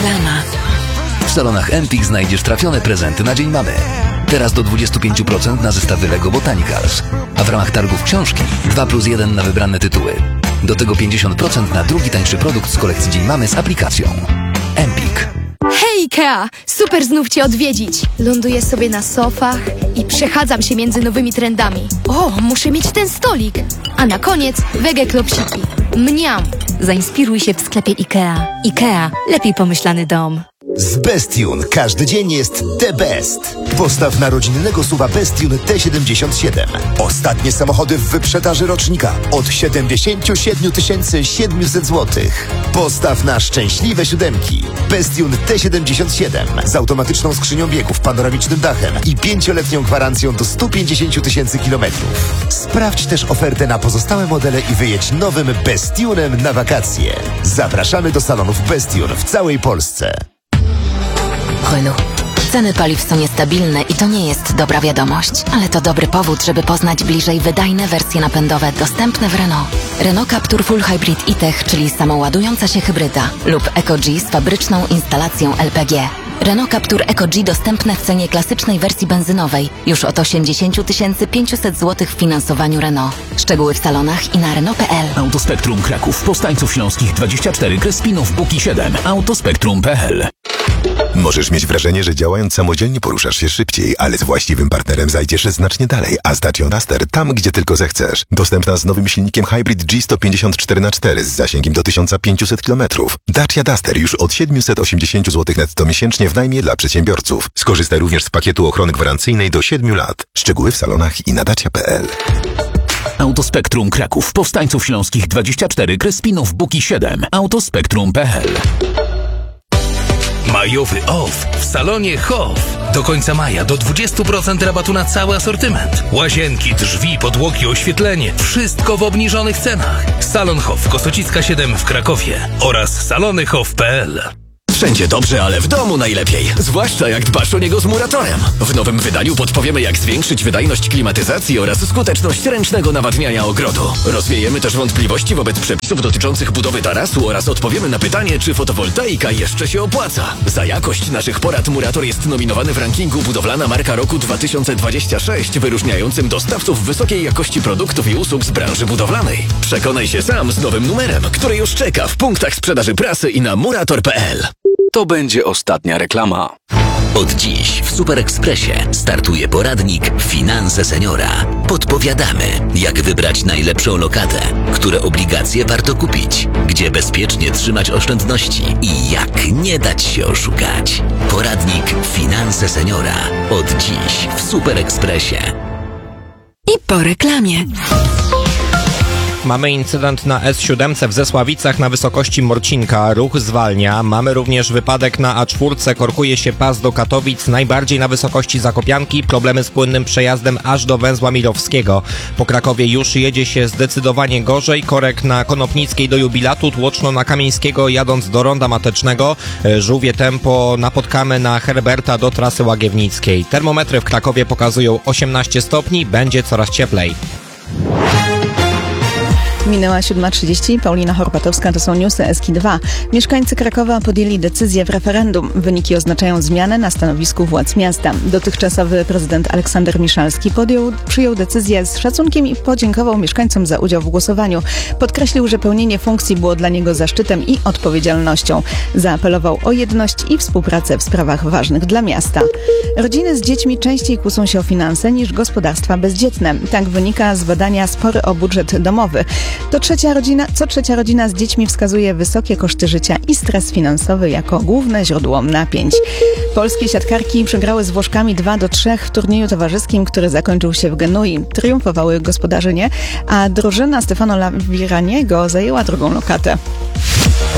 Reklama. W salonach Empik znajdziesz trafione prezenty na Dzień Mamy. Teraz do 25% na zestawy Lego Botanicals. A w ramach targów książki 2+1 na wybrane tytuły. Do tego 50% na drugi tańszy produkt z kolekcji Dzień Mamy z aplikacją. Empik. Hej Ikea! Super znów Cię odwiedzić. Ląduję sobie na sofach i przechadzam się między nowymi trendami. O, muszę mieć ten stolik. A na koniec wege klopsiki. Mniam! Zainspiruj się w sklepie IKEA. IKEA. Lepiej pomyślany dom. Z Bestune każdy dzień jest the best. Postaw na rodzinnego SUV-a Bestune T77. Ostatnie samochody w wyprzedaży rocznika od 77 700 zł. Postaw na szczęśliwe siódemki. Bestune T77 z automatyczną skrzynią biegów, panoramicznym dachem i 5-letnią gwarancją do 150 000 kilometrów. Sprawdź też ofertę na pozostałe modele i wyjedź nowym Bestunem na wakacje. Zapraszamy do salonów Bestune w całej Polsce. Renault. Ceny paliw są niestabilne i to nie jest dobra wiadomość, ale to dobry powód, żeby poznać bliżej wydajne wersje napędowe dostępne w Renault. Renault Captur Full Hybrid e-Tech, czyli samoładująca się hybryda, lub EcoG z fabryczną instalacją LPG. Renault Captur EcoG dostępne w cenie klasycznej wersji benzynowej już od 80 500 zł w finansowaniu Renault. Szczegóły w salonach i na Renault.pl. Autospektrum Kraków, Powstańców Śląskich 24, Krespinów, Buki 7, autospektrum.pl. Możesz mieć wrażenie, że działając samodzielnie poruszasz się szybciej, ale z właściwym partnerem zajdziesz znacznie dalej, a z Dacia Duster tam, gdzie tylko zechcesz. Dostępna z nowym silnikiem Hybrid G154x4 z zasięgiem do 1500 km. Dacia Duster już od 780 zł netto miesięcznie w najmie dla przedsiębiorców. Skorzystaj również z pakietu ochrony gwarancyjnej do 7 lat. Szczegóły w salonach i na dacia.pl. Autospektrum Kraków, Powstańców Śląskich 24, Krespinów, Buki 7, autospektrum.pl. Majowy off w salonie Hof. Do końca maja do 20% rabatu na cały asortyment. Łazienki, drzwi, podłogi, oświetlenie. Wszystko w obniżonych cenach. Salon Hof, Kosocicka 7 w Krakowie oraz salonyhof.pl. Wszędzie dobrze, ale w domu najlepiej. Zwłaszcza jak dbasz o niego z Muratorem. W nowym wydaniu podpowiemy, jak zwiększyć wydajność klimatyzacji oraz skuteczność ręcznego nawadniania ogrodu. Rozwiejemy też wątpliwości wobec przepisów dotyczących budowy tarasu oraz odpowiemy na pytanie, czy fotowoltaika jeszcze się opłaca. Za jakość naszych porad Murator jest nominowany w rankingu Budowlana Marka Roku 2026, wyróżniającym dostawców wysokiej jakości produktów i usług z branży budowlanej. Przekonaj się sam z nowym numerem, który już czeka w punktach sprzedaży prasy i na murator.pl. To będzie ostatnia reklama. Od dziś w Super Expressie startuje poradnik Finanse Seniora. Podpowiadamy, jak wybrać najlepszą lokatę, które obligacje warto kupić, gdzie bezpiecznie trzymać oszczędności i jak nie dać się oszukać. Poradnik Finanse Seniora. Od dziś w Super Expressie. I po reklamie. Mamy incydent na S7 w Zesławicach na wysokości Morcinka. Ruch zwalnia. Mamy również wypadek na A4. Korkuje się pas do Katowic, najbardziej na wysokości Zakopianki. Problemy z płynnym przejazdem aż do węzła Mirowskiego. Po Krakowie już jedzie się zdecydowanie gorzej. Korek na Konopnickiej do Jubilatu. Tłoczno na Kamieńskiego jadąc do Ronda Matecznego. Żółwie tempo napotkamy na Herberta do trasy Łagiewnickiej. Termometry w Krakowie pokazują 18 stopni. Będzie coraz cieplej. Minęła 7:30. Paulina Horpatowska, to są newsy Eski2. Mieszkańcy Krakowa podjęli decyzję w referendum. Wyniki oznaczają zmianę na stanowisku władz miasta. Dotychczasowy prezydent Aleksander Miszalski przyjął decyzję z szacunkiem i podziękował mieszkańcom za udział w głosowaniu. Podkreślił, że pełnienie funkcji było dla niego zaszczytem i odpowiedzialnością. Zaapelował o jedność i współpracę w sprawach ważnych dla miasta. Rodziny z dziećmi częściej kłócą się o finanse niż gospodarstwa bezdzietne. Tak wynika z badania Spory o budżet domowy. Co trzecia rodzina z dziećmi wskazuje wysokie koszty życia i stres finansowy jako główne źródło napięć. Polskie siatkarki przegrały z Włoszkami 2-3 w turnieju towarzyskim, który zakończył się w Genui. Triumfowały gospodarzynie, a drużyna Stefano Laviraniego zajęła drugą lokatę.